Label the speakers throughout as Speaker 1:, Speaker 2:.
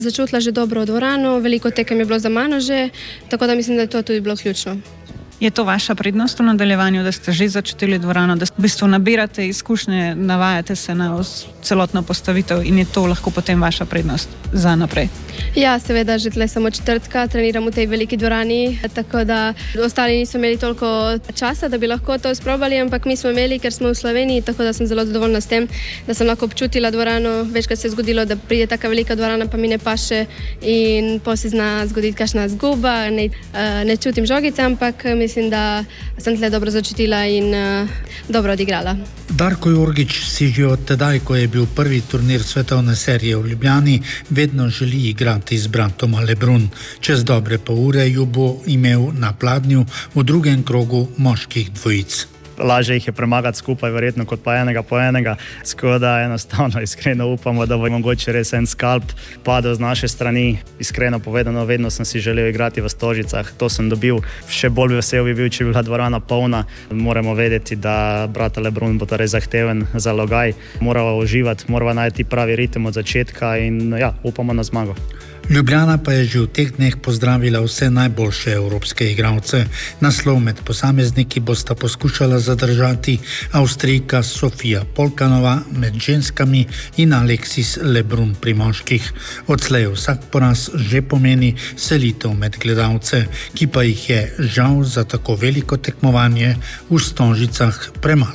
Speaker 1: Začutila že dobro dvorano, veliko tekem je bilo za mano že, tako da mislim, da je to tudi bilo ključno.
Speaker 2: Je to vaša prednost v nadaljevanju, da ste že začutili dvorano, da v bistvu nabirate izkušnje, navajate se na celotno postavitev in je to lahko potem vaša prednost za naprej?
Speaker 1: Ja, seveda, že tle samo četrtka treniram v tej veliki dvorani, tako da ostali niso imeli toliko časa, da bi lahko to sprobali, ampak mi smo imeli, ker smo v Sloveniji, tako da sem zelo zadovoljna s tem, da sem lahko občutila dvorano. Večkrat se je zgodilo, da pride taka velika dvorana, pa mi ne paše in pa se zna zgoditi kakšna zguba, ne čutim žogice, ampak mislim, da sem tle dobro začutila in dobro odigrala.
Speaker 3: Darko Jorgić si že od tedaj, ko je bil prvi turnir svetovne serije v Ljubljani, vedno želi igrati z bratom Lebrun. Čez dobre pol ure ju bo imel na pladnju v drugem krogu moških dvojic.
Speaker 4: Lažje jih je premagati skupaj, verjetno, kot pa enega po enega. Tako da enostavno iskreno upamo, da bo mogoče res en skalp padel z naše strani. Iskreno povedano, vedno sem si želel igrati v Stožicah. To sem dobil. Še bolj vesel bi bil, če bi bila dvorana polna. Moramo vedeti, da brat Lebrun bo torej zahteven za logaj. Morava uživati, morava najti pravi ritem od začetka in ja, upamo na zmago.
Speaker 3: Ljubljana pa je že v teh dneh pozdravila vse najboljše evropske igralce. Naslov med posamezniki bosta poskušala zadržati Avstrijka Sofia Polkanova med ženskami in Alexis Lebrun pri moških. Odslej vsak poraz že pomeni selitev med gledalce, ki pa jih je žal za tako veliko tekmovanje v Stožicah premalo.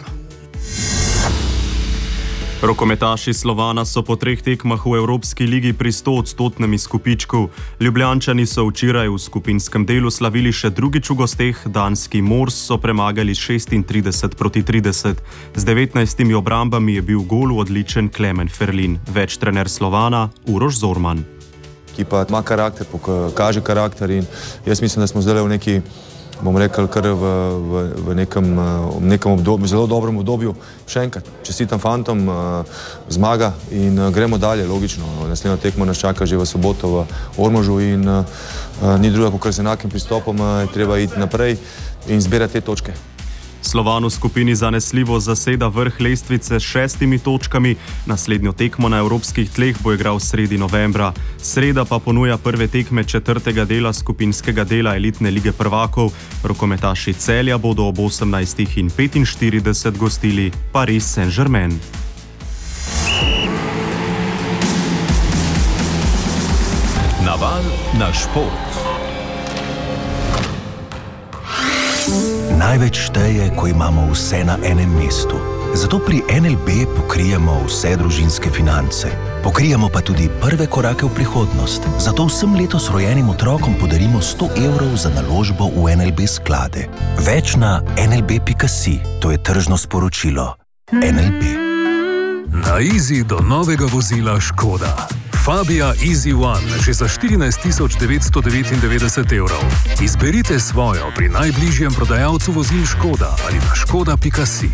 Speaker 5: Rokometaši Slovana so po 3 tekmah v Evropski ligi pri 100% izkupičku. Ljubljančani so včeraj v skupinskem delu slavili še drugič v gosteh, danski Mors so premagali 36-30. Z 19 obrambami je bil golu odličen Klemen Ferlin, več trener Slovana Uroš Zorman.
Speaker 6: Ekipa ima karakter, kaže karakter in jaz mislim, da smo zdaj v neki, bom rekel, kar v nekem obdobju, zelo dobrem obdobju. Še enkrat, čestitam fantom, zmaga in gremo dalje, logično. Naslednjo tekmo nas čaka že v soboto v Ormožu in ni druga, kot z enakim pristopom, treba iti naprej in zbirati te točke.
Speaker 5: Slovan v skupini zanesljivo zaseda vrh lestvice s 6 točkami. Naslednjo tekmo na evropskih tleh bo igral sredi novembra. Sreda pa ponuja prve tekme 4. dela skupinskega dela elitne lige prvakov. Rokometaši Celja bodo ob 18:45 gostili Paris Saint-Germain.
Speaker 7: Naval na šport. Največ šteje, ko imamo vse na enem mestu. Zato pri NLB pokrijemo vse družinske finance. Pokrijemo pa tudi prve korake v prihodnost. Zato vsem letos rojenim otrokom podarimo 100 evrov za naložbo v NLB sklade. Več na nlb.si, to je tržno sporočilo. NLB.
Speaker 8: Na Easy do novega vozila Škoda. Fabia Easy One že za 14 999 evrov. Izberite svojo pri najbližjem prodajalcu vozil Škoda ali na škoda.si.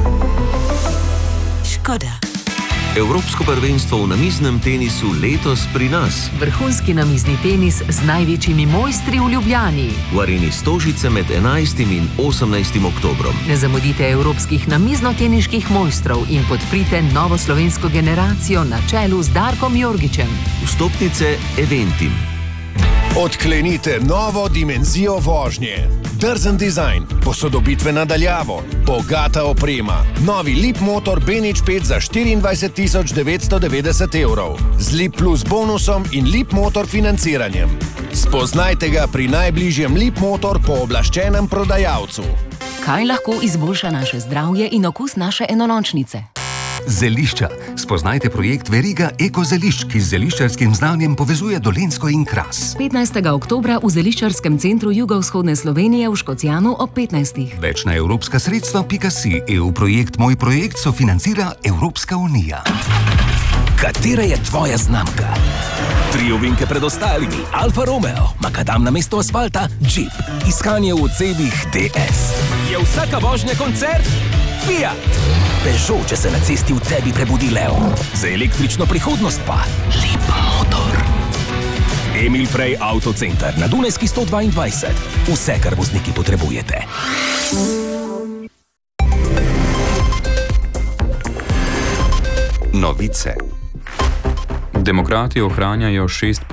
Speaker 9: Škoda.
Speaker 10: Evropsko prvenstvo v namiznem tenisu letos pri nas.
Speaker 9: Vrhunski namizni tenis z največjimi mojstri v Ljubljani.
Speaker 10: V areni Stožice med 11. in 18. oktobrom.
Speaker 9: Ne zamudite evropskih namizno-teniških mojstrov in podprite novo slovensko generacijo na čelu z Darkom Jorgićem.
Speaker 10: Vstopnice Eventim.
Speaker 11: Odklenite novo dimenzijo vožnje. Drzen dizajn, posodobitve nadaljavo, bogata oprema. Novi Leap Motor Benič 5 za 24 990 evrov. Z Leap Plus bonusom in Leap Motor financiranjem. Spoznajte ga pri najbližjem Leap Motor pooblaščenem prodajalcu.
Speaker 9: Kaj lahko izboljša naše zdravje in okus naše enolončnice?
Speaker 7: Zelišča. Spoznajte projekt Veriga Eko Zelišč, ki z zeliščarskim znanjem povezuje Dolenjsko in Kras.
Speaker 9: 15. oktobra v Zeliščarskem centru jugovzhodne Slovenije v Škocjanu ob 15.
Speaker 7: Več na evropska sredstva.si. EU projekt Moj projekt sofinancira Evropska unija. Katera je tvoja znamka? 3 ovinke pred ostalimi. Alfa Romeo, makadam na mesto asfalta, Jeep. Iskanje v cevih DS. Je vsaka vožnja koncert? Fiat. Peugeot, če se na cesti v tebi prebudi lev. Za električno prihodnost pa Leap Motor. Emil Frey Autocenter na Dunajski 122. Vse, kar vozniki potrebujete. Novice.
Speaker 12: Demokrati ohranjajo 6